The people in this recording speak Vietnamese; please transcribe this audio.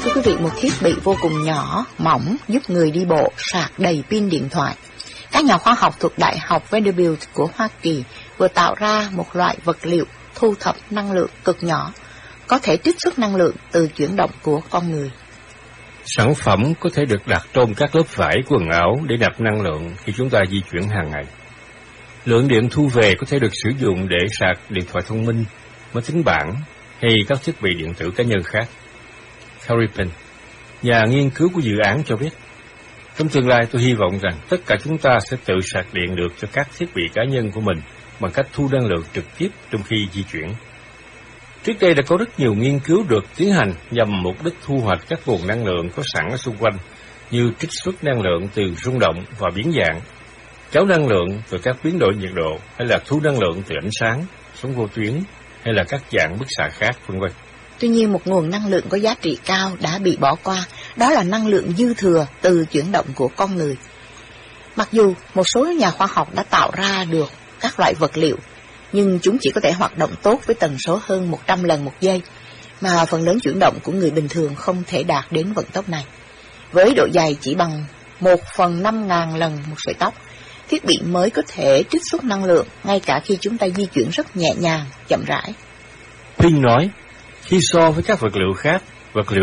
Thưa quý vị, một thiết bị vô cùng nhỏ, mỏng giúp người đi bộ sạc đầy pin điện thoại. Các nhà khoa học thuộc Đại học Vanderbilt của Hoa Kỳ vừa tạo ra một loại vật liệu thu thập năng lượng cực nhỏ, có thể trích xuất năng lượng từ chuyển động của con người. Sản phẩm có thể được đặt trong các lớp vải quần áo để nạp năng lượng khi chúng ta di chuyển hàng ngày. Lượng điện thu về có thể được sử dụng để sạc điện thoại thông minh, máy tính bảng hay các thiết bị điện tử cá nhân khác. Carrie Penn, nhà nghiên cứu của dự án cho biết, trong tương lai tôi hy vọng rằng tất cả chúng ta sẽ tự sạc điện được cho các thiết bị cá nhân của mình bằng cách thu năng lượng trực tiếp trong khi di chuyển. Trước đây đã có rất nhiều nghiên cứu được tiến hành nhằm mục đích thu hoạch các nguồn năng lượng có sẵn ở xung quanh, như trích xuất năng lượng từ rung động và biến dạng, kéo năng lượng từ các biến đổi nhiệt độ, hay là thu năng lượng từ ánh sáng, sóng vô tuyến, hay là các dạng bức xạ khác, v.v. Tuy nhiên, một nguồn năng lượng có giá trị cao đã bị bỏ qua, đó là năng lượng dư thừa từ chuyển động của con người. Mặc dù một số nhà khoa học đã tạo ra được các loại vật liệu, nhưng chúng chỉ có thể hoạt động tốt với tần số hơn 100 lần một giây, mà phần lớn chuyển động của người bình thường không thể đạt đến vận tốc này. Với độ dày chỉ bằng 1/5000 lần một sợi tóc, thiết bị mới có thể trích xuất năng lượng ngay cả khi chúng ta di chuyển rất nhẹ nhàng, chậm rãi. Ping nói, khi so với các vật liệu khác, vật liệu